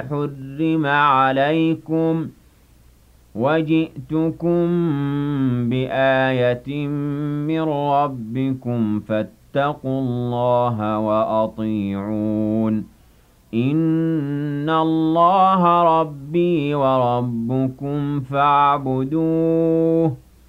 حرم عليكم وجئتكم بآية من ربكم فاتقوا الله وأطيعون إن الله ربي وربكم فاعبدوه